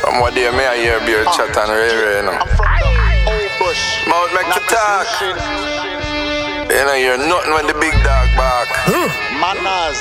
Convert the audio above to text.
From what day me I hear beer chat and ray, you know. I'm from the old bush. Mouth make you talk. Shit. You know, you're nothing when the big dog bark. Manners.